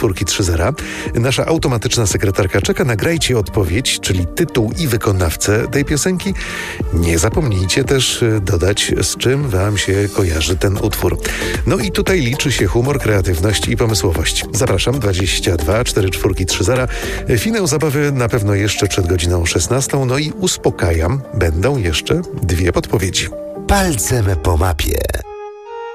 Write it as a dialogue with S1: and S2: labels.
S1: 4-4-30. Nasza automatyczna sekretarka czeka. Nagrajcie odpowiedź, czyli tytuł i wykonawcę tej piosenki. Nie zapomnijcie też dodać, z czym wam się kojarzy ten utwór. No i tutaj liczy się humor, kreatywność i pomysłowość. Zapraszam, 22 4430. Finał zabawy na pewno jeszcze przed godziną 16. No i uspokajam, będą jeszcze 2 podpowiedzi.
S2: Palcem po mapie.